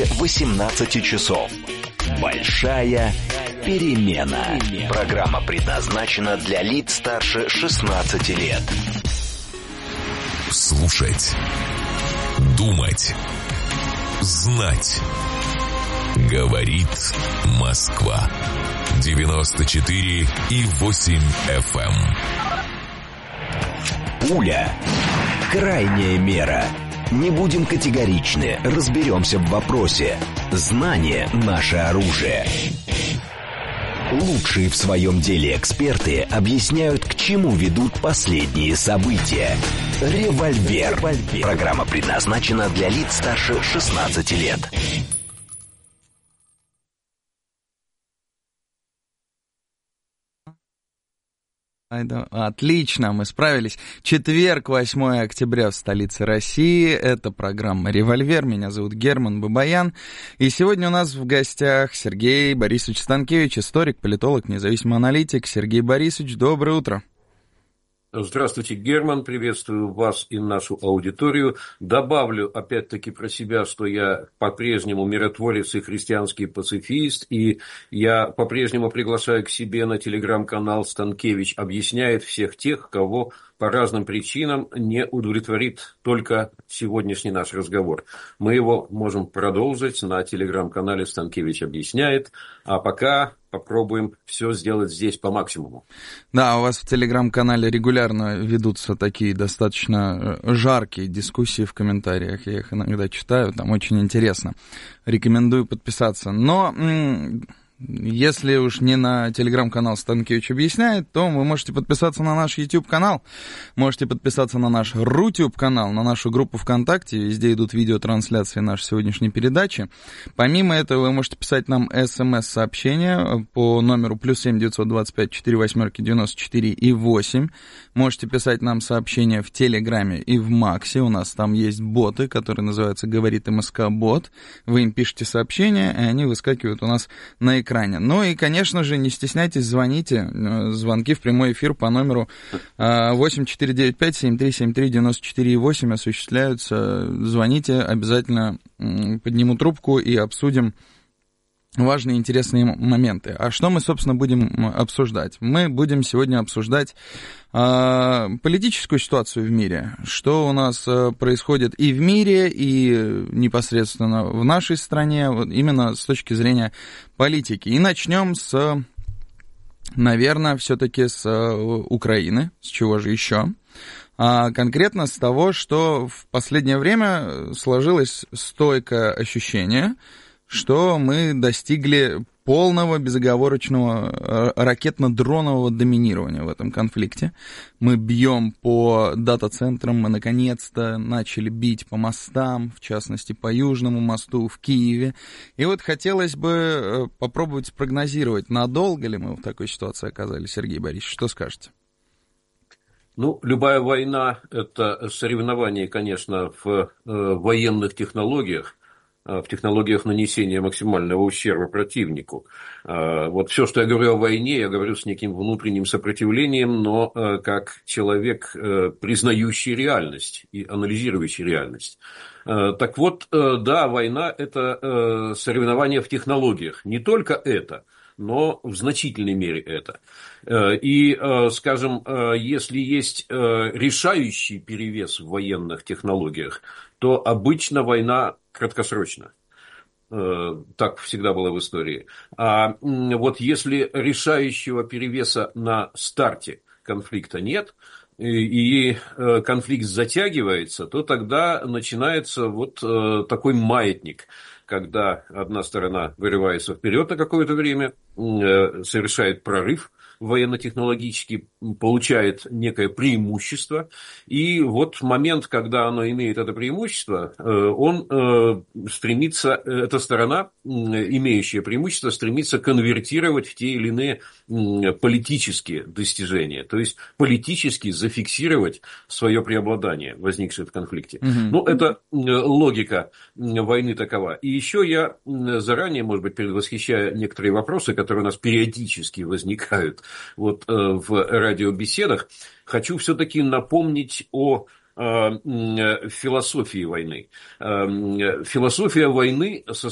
18 часов. Большая перемена. Программа предназначена для лиц старше 16 лет. Слушать, думать, знать. Говорит Москва. 94,8 FM. Пуля. Крайняя мера. Не будем категоричны, разберемся в вопросе. Знание – наше оружие. Лучшие в своем деле эксперты объясняют, к чему ведут последние события. Револьвер. Программа предназначена для лиц старше 16 лет. Отлично, мы справились. Четверг, 8 октября в столице России. Это программа «Револьвер». Меня зовут Герман Бабаян. И сегодня у нас в гостях Сергей Борисович Станкевич, историк, политолог, независимый аналитик. Сергей Борисович, доброе утро. Здравствуйте, Герман, приветствую вас и нашу аудиторию. Добавлю опять-таки про себя, что я по-прежнему миротворец и христианский пацифист, и я по-прежнему приглашаю к себе на телеграм-канал «Станкевич объясняет» всех тех, кого по разным причинам не удовлетворит только сегодняшний наш разговор. Мы его можем продолжить на телеграм-канале «Станкевич объясняет», а пока попробуем все сделать здесь по максимуму. Да, у вас в телеграм-канале регулярно ведутся такие достаточно жаркие дискуссии в комментариях. Я их иногда читаю, там очень интересно. Рекомендую подписаться. Но если уж не на телеграм-канал «Станкевич объясняет», то вы можете подписаться на наш YouTube-канал, можете подписаться на наш Рутюб-канал, на нашу группу ВКонтакте, везде идут видеотрансляции нашей сегодняшней передачи. Помимо этого, вы можете писать нам СМС-сообщения по номеру +7 925 48 94 и 8. Можете писать нам сообщения в Телеграме и в Максе, у нас там есть боты, которые называются «Говорит МСК Бот». Вы им пишете сообщения, и они выскакивают у нас на экране. Ну и, конечно же, не стесняйтесь, звоните. Звонки в прямой эфир по номеру 8495-7373-94,8 осуществляются. Звоните, обязательно подниму трубку и обсудим важные интересные моменты. А что мы, собственно, будем обсуждать? Мы будем сегодня обсуждать политическую ситуацию в мире, что у нас происходит и в мире, и непосредственно в нашей стране, вот именно с точки зрения политики. И начнем наверное, все-таки с Украины, с чего же еще? Конкретно с того, что в последнее время сложилось стойкое ощущение, что мы достигли полного безоговорочного ракетно-дронового доминирования в этом конфликте. Мы бьем по дата-центрам, мы наконец-то начали бить по мостам, в частности по Южному мосту в Киеве. И вот хотелось бы попробовать спрогнозировать, надолго ли мы в такой ситуации оказались. Сергей Борисович, что скажете? Ну, любая война – это соревнование, конечно, в военных технологиях, в технологиях нанесения максимального ущерба противнику. Вот все, что я говорю о войне, я говорю с неким внутренним сопротивлением, но как человек, признающий реальность и анализирующий реальность. Так вот, да, война – это соревнование в технологиях. Не только это, но в значительной мере это. И, скажем, если есть решающий перевес в военных технологиях, то обычно война краткосрочна. Так всегда было в истории. А вот если решающего перевеса на старте конфликта нет, и конфликт затягивается, то тогда начинается вот такой маятник, когда одна сторона вырывается вперед на какое-то время, совершает прорыв военно-технологически, получает некое преимущество, и вот момент, когда оно имеет это преимущество, он стремится, эта сторона, имеющая преимущество, стремится конвертировать в те или иные политические достижения, то есть политически зафиксировать свое преобладание, возникшее в конфликте. Ну, это логика войны такова. И еще я заранее, может быть, предвосхищая некоторые вопросы, которые у нас периодически возникают вот в радиобеседах, хочу все-таки напомнить о философии войны. Философия войны